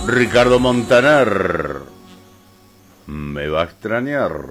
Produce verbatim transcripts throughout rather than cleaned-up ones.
Ricardo Montaner, me va a extrañar.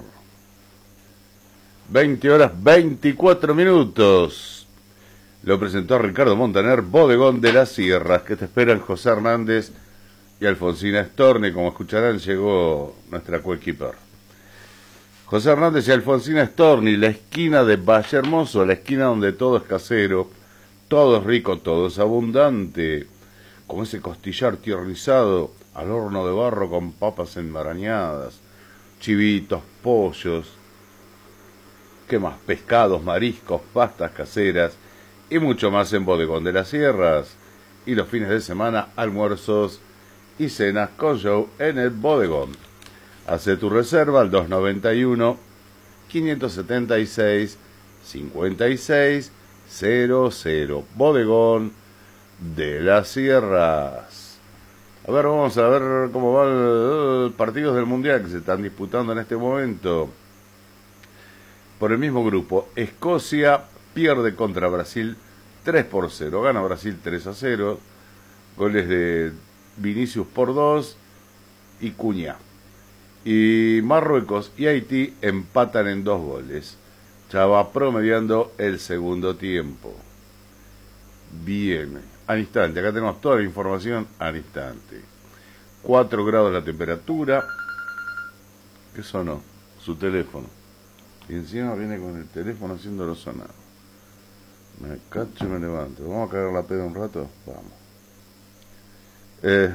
veinte horas veinticuatro minutos. Lo presentó a Ricardo Montaner, Bodegón de las Sierras, que te esperan José Hernández y Alfonsina Storni. Como escucharán, llegó nuestra coequiper. José Hernández y Alfonsina Storni, la esquina de Valle Hermoso, la esquina donde todo es casero, todo es rico, todo es abundante, como ese costillar tiernizado al horno de barro con papas enmarañadas, chivitos, pollos, ¿qué más? Pescados, mariscos, pastas caseras y mucho más en Bodegón de las Sierras. Y los fines de semana, almuerzos y cenas con show en el Bodegón. Hace tu reserva al dos noventa y uno, quinientos setenta y seis, cincuenta y seis cero cero. Bodegón de las Sierras. A ver, vamos a ver cómo van los partidos del Mundial que se están disputando en este momento. Por el mismo grupo, Escocia pierde contra Brasil tres por cero. Gana Brasil tres a cero. Goles de Vinicius por dos y Cuñá. Y Marruecos y Haití empatan en dos goles. Ya va promediando el segundo tiempo. Bien, al instante. Acá tenemos toda la información al instante. cuatro grados la temperatura. ¿Qué sonó? Su teléfono. Y encima viene con el teléfono haciéndolo sonar. Me cacho y me levanto. ¿Vamos a cagar la peda un rato? Vamos. Eh,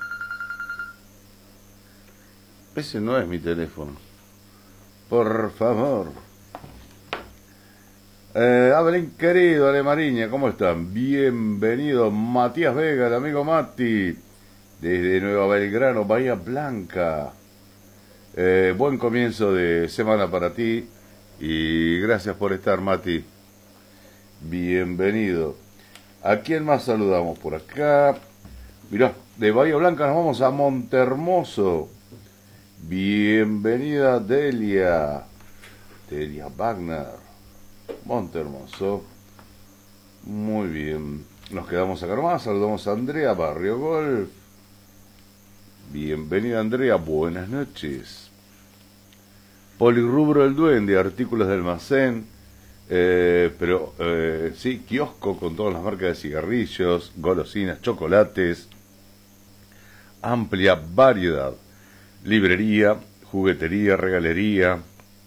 ese no es mi teléfono. Por favor. Eh, Abelín querido, Ale Mariña, ¿cómo están? Bienvenido. Matías Vega, el amigo Mati. Desde Nueva Belgrano, Bahía Blanca. Eh, buen comienzo de semana para ti. Y gracias por estar, Mati. Bienvenido. ¿A quién más saludamos por acá? Mirá, de Bahía Blanca nos vamos a Montermoso. Bienvenida, Delia. Delia Wagner. Montermoso. Muy bien. Nos quedamos acá nomás. Saludamos a Andrea, Barrio Golf. Bienvenida, Andrea. Buenas noches. Polirrubro El Duende, artículos de almacén, eh, pero eh, sí, kiosco con todas las marcas de cigarrillos, golosinas, chocolates, amplia variedad, librería, juguetería, regalería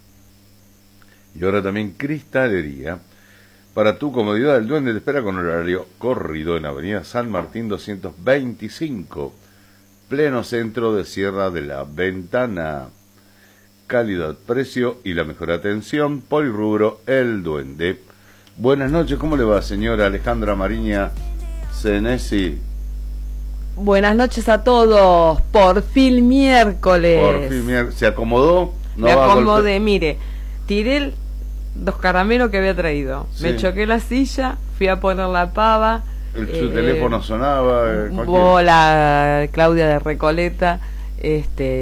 y ahora también cristalería. Para tu comodidad, El Duende te espera con horario corrido en Avenida San Martín doscientos veinticinco, pleno centro de Sierra de la Ventana. Calidad, precio y la mejor atención. Polirrubro El Duende. Buenas noches, ¿cómo le va, señora Alejandra Mariña Senesi? Buenas noches a todos. Por fin miércoles. Por fin miércoles. ¿Se acomodó? No Me acomodé, mire. Tiré dos caramelos que había traído. Sí. Me choqué la silla, fui a poner la pava. El, su eh, teléfono sonaba. Eh, Hola, Claudia de Recoleta. Este.